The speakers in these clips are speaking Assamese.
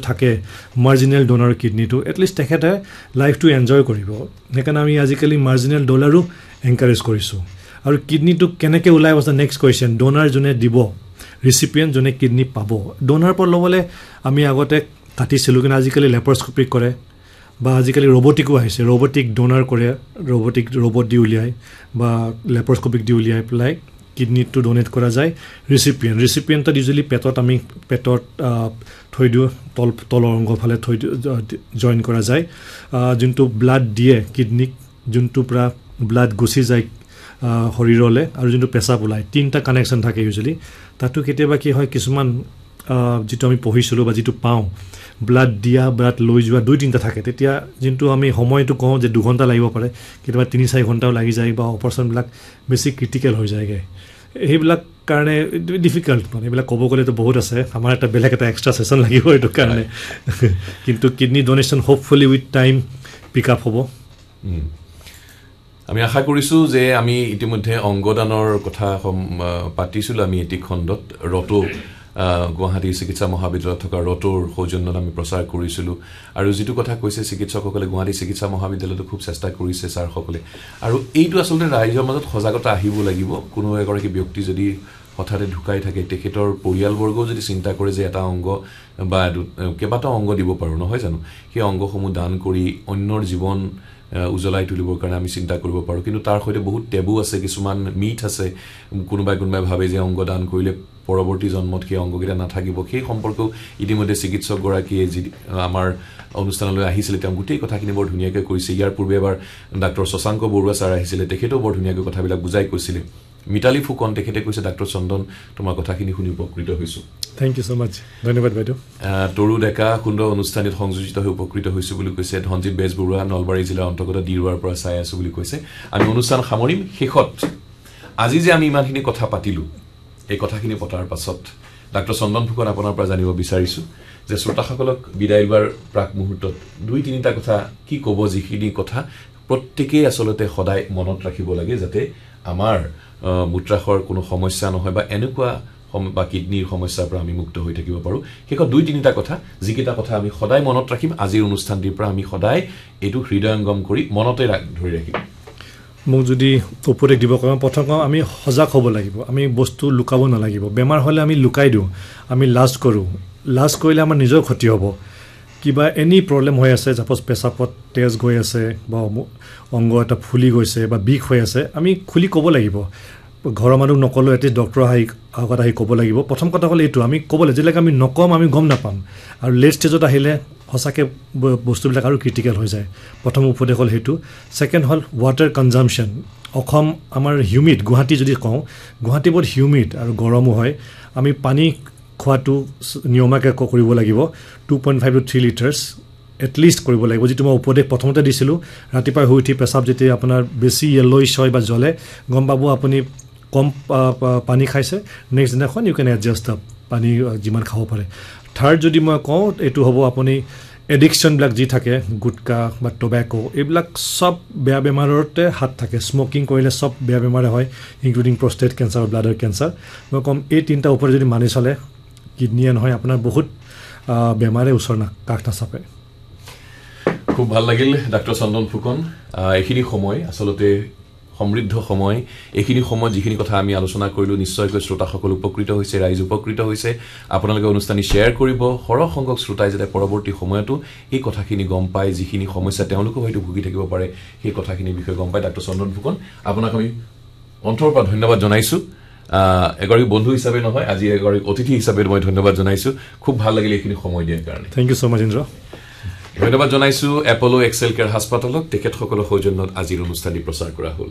থাকে মাৰ্জিনেল ডোনাৰ কিডনিটো এটলিষ্ট তেখেতে লাইফটো এনজয় কৰিব সেইকাৰণে আমি আজিকালি মাৰ্জিনেল ডলাৰো এনকাৰেজ কৰিছোঁ আৰু কিডনিটো কেনেকৈ ওলাই আছে নেক্সট কুৱেশ্যন ডোনাৰ যোনে দিব ৰিচিপিয়েণ্ট যোনে কিডনি পাব ডোনাৰ পৰা ল'বলৈ আমি আগতে কাটিছিলোঁ কিন্তু আজিকালি লেপাৰস্কোপিক কৰে বা আজিকালি ৰবটিকো আহিছে ৰবটিক ডোনাৰ কৰে ৰবট দি উলিয়াই বা লেপাৰস্কোপিক দি উলিয়াই পেলাই কিডনিটো ডোনেট কৰা যায় ৰিচিপিয়েণ্টত ইউজুৱেলি পেটত থৈ দিওঁ তলৰ অংগফালে থৈ জইন কৰা যায় যোনটো ব্লাড দিয়ে কিডনিক যোনটো পৰা ব্লাড গুচি যায় শৰীৰলৈ আৰু যোনটো পেচাব ওলায় তিনিটা কানেকশ্যন থাকে ইউজুৱেলি তাতো কেতিয়াবা কি হয় কিছুমান যিটো আমি পঢ়িছিলোঁ বা যিটো পাওঁ ব্লাড দিয়া ব্লাড লৈ যোৱা 2-3টা থাকে তেতিয়া যোনটো আমি সময়টো কওঁ যে 2 ঘণ্টা লাগিব পাৰে কেতিয়াবা 3-4 ঘণ্টাও লাগি যায় বা অপাৰেশ্যনবিলাক বেছি ক্ৰিটিকেল হৈ যায়গৈ সেইবিলাক কাৰণে ডিফিকাল্ট মানে এইবিলাক ক'ব গ'লেতো বহুত আছে আমাৰ এটা বেলেগ এটা এক্সট্ৰা ছেশ্যন লাগিব এইটো কাৰণে কিন্তু kidney donation hopefully with time pick up হ'ব আমি আশা কৰিছোঁ যে আমি ইতিমধ্যে অংগদানৰ কথা পাতিছিলোঁ আমি এটি খণ্ডত ৰটো গুৱাহাটী চিকিৎসা মহাবিদ্যালয়ত থকা ৰটোৰ সৌজন্যত আমি প্ৰচাৰ কৰিছিলোঁ আৰু যিটো কথা কৈছে চিকিৎসকসকলে গুৱাহাটী চিকিৎসা মহাবিদ্যালয়তো খুব চেষ্টা কৰিছে ছাৰসকলে আৰু এইটো আচলতে ৰাইজৰ মাজত সজাগতা আহিব লাগিব কোনো এগৰাকী ব্যক্তি যদি হঠাতে ঢুকাই থাকে তেখেতৰ পৰিয়ালবৰ্গও যদি চিন্তা কৰে যে এটা অংগ বা কেইবাটাও অংগ দিব পাৰোঁ নহয় জানো সেই অংগসমূহ দান কৰি অন্যৰ জীৱন উজ্বলাই তুলিবৰ কাৰণে আমি চিন্তা কৰিব পাৰোঁ কিন্তু তাৰ সৈতে বহুত টেবু আছে কিছুমান মিথ আছে কোনোবাই ভাবে যে অংগ দান কৰিলে পৰৱৰ্তী জন্মত সেই অংগকেইটা নাথাকিব সেই সম্পৰ্কেও ইতিমধ্যে চিকিৎসকগৰাকীয়ে যি আমাৰ অনুষ্ঠানলৈ আহিছিলে তেওঁ গোটেই কথাখিনি বৰ ধুনীয়াকৈ কৈছে ইয়াৰ পূৰ্বে এবাৰ ডাক্তৰ শশাংক বৰুৱা ছাৰ আহিছিলে তেখেতেও বৰ ধুনীয়াকৈ কথাবিলাক বুজাই কৈছিলে মিতালী ফুকন তেখেতে কৈছে ডাক্তৰ চন্দন তোমাৰ কথাখিনি শুনি উপকৃত হৈছোঁ থেংক ইউ সো মাচ ধন্যবাদ বাইদেউ তৰু ডেকা সুন্দৰ অনুষ্ঠানত সংযোজিত হৈ উপকৃত হৈছোঁ বুলি কৈছে ধনজিৎ বেজবৰুৱা নলবাৰী জিলাৰ অন্তৰ্গত দিৰুৱাৰ পৰা চাই আছোঁ বুলি কৈছে আমি অনুষ্ঠান সামৰিম শেষত আজি যে আমি ইমানখিনি কথা পাতিলোঁ এই কথাখিনি পতাৰ পাছত ডাক্তৰ চন্দন ফুকন আপোনাৰ পৰা জানিব বিচাৰিছোঁ যে শ্ৰোতাসকলক বিদায় লোৱাৰ প্ৰাক মুহূৰ্তত 2-3টা কথা কি ক'ব যিখিনি কথা প্ৰত্যেকেই আচলতে সদায় মনত ৰাখিব লাগে যাতে আমাৰ মূত্ৰাশয়ৰ কোনো সমস্যা নহয় বা এনেকুৱা বা কিডনিৰ সমস্যাৰ পৰা আমি মুক্ত হৈ থাকিব পাৰোঁ শেষত 2-3টা কথা যিকেইটা কথা আমি সদায় মনত ৰাখিম আজিৰ অনুষ্ঠানটিৰ পৰা আমি সদায় এইটো হৃদয়ংগম কৰি মনতে ধৰি ৰাখিম মোক যদি উপদেশ দিব কওঁ প্ৰথম আমি সজাগ হ'ব লাগিব আমি বস্তু লুকাব নালাগিব বেমাৰ হ'লে আমি লুকাই দিওঁ আমি লাজ কৰোঁ লাজ কৰিলে আমাৰ নিজৰ ক্ষতি হ'ব কিবা এনি প্ৰব্লেম হৈ আছে ছাপ'জ পেচাবত তেজ গৈ আছে বা অংগ এটা ফুলি গৈছে বা বিষ হৈ আছে আমি খুলি ক'ব লাগিব ঘৰৰ মানুহ নক'লেও এটলিষ্ট ডক্টৰ আগত আহি ক'ব লাগিব প্ৰথম কথা হ'ল এইটো আমি ক'ব লাগিব যেতিয়ালৈকে আমি নক'ম আমি গম নাপাম আৰু লেট ষ্টেজত আহিলে সঁচাকৈ বস্তুবিলাক আৰু ক্ৰিটিকেল হৈ যায় প্ৰথম উপদেশ হ'ল সেইটো ছেকেণ্ড হ'ল ৱাটাৰ কনজাম্পশ্যন অসম আমাৰ হিউমিড গুৱাহাটী যদি কওঁ গুৱাহাটী বহুত হিউমিড আৰু গৰমো হয় আমি পানী খোৱাটো নিয়মীয়াকৈ কৰিব লাগিব 2.5 to 3 লিটাৰ্ছ এটলিষ্ট কৰিব লাগিব যিটো মই উপদেশ প্ৰথমতে দিছিলোঁ ৰাতিপুৱা শুই উঠি পেচাব যেতিয়া আপোনাৰ বেছি য়েল'ইছ হয় বা জ্বলে গম পাব আপুনি কম পানী খাইছে নেক্সট দিনাখন ইউ কেন এডজাষ্ট দ্য পানী যিমান খাব পাৰে থাৰ্ড যদি মই কওঁ এইটো হ'ব আপুনি এডিকশ্যনবিলাক যি থাকে গুটকা বা টবেকো এইবিলাক চব বেয়া বেমাৰতে হাত থাকে স্মকিং কৰিলে চব বেয়া বেমাৰে হয় including prostate cancer bladder cancer মই ক'ম এই 3টা ওপৰত যদি মানি চলে কিডনিয়ে নহয় আপোনাৰ বহুত বেমাৰে ওচৰ কাষ নাচাপে খুব ভাল লাগিল ডাক্তৰ চন্দন ফুকন এইখিনি সময় আচলতে সমৃদ্ধ সময় এইখিনি সময় যিখিনি কথা আমি আলোচনা কৰিলোঁ নিশ্চয়কৈ শ্ৰোতাসকল উপকৃত হৈছে ৰাইজ উপকৃত হৈছে আপোনালোকে অনুষ্ঠানটি শ্বেয়াৰ কৰিব সৰহ সংখ্যক শ্ৰোতাই যাতে পৰৱৰ্তী সময়তো এই কথাখিনি গম পায় যিখিনি সমস্যা তেওঁলোকো হয়তো ভুগি থাকিব পাৰে সেই কথাখিনিৰ বিষয়ে গম পায় ডাক্তৰ চন্দন ফুকন আপোনাক আমি অন্তৰৰ পৰা ধন্যবাদ জনাইছোঁ এগৰাকী বন্ধু হিচাপে নহয় আজি এগৰাকী অতিথি হিচাপে মই ধন্যবাদ জনাইছোঁ খুব ভাল লাগিল এইখিনি সময় দিয়াৰ কাৰণে থেংক ইউ ছ' মাচ ইন্দ্ৰ ধন্যবাদ জনাইছোঁ এপ'লো এক্সেল কেয়াৰ হাস্পাতালক তেখেতসকলৰ সৌজন্যত আজিৰ অনুষ্ঠানটি প্ৰচাৰ কৰা হ'ল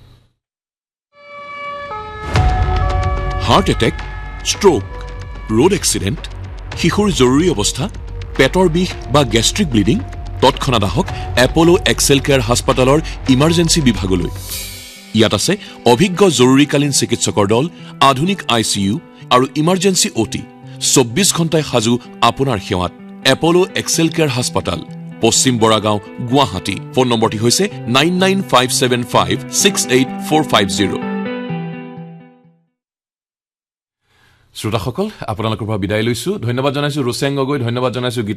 heart attack stroke road accident শিশুৰ জৰুৰী অৱস্থা পেটৰ বিষ বা গেষ্ট্ৰিক ব্লিডিং তৎক্ষণাৎ আহক এপ'লো এক্সেল কেয়াৰ হাস্পাতালৰ ইমাৰ্জেঞ্চি বিভাগলৈ ইয়াত আছে অভিজ্ঞ জৰুৰীকালীন চিকিৎসকৰ দল আধুনিক ICU আৰু ইমাৰ্জেঞ্চি OT 24 ঘণ্টাই সাজু আপোনাৰ সেৱাত এপ'লো এক্সেল কেয়াৰ হাস্পাতাল পশ্চিম বৰাগাঁও গুৱাহাটী ফোন নম্বৰটি হৈছে 9957568450 শ্ৰোতাসকল আপোনালোকৰ পৰা বিদায় লৈছোঁ ধন্যবাদ জনাইছোঁ ৰুচেং গগৈ ধন্যবাদ জনাইছোঁ